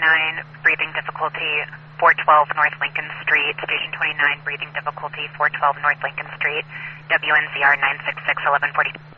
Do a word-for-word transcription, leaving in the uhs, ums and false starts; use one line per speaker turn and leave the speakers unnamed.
twenty-nine, breathing difficulty, four twelve North Lincoln Street. Station twenty-nine, breathing difficulty, four twelve North Lincoln Street. W N Z R nine six six, eleven forty.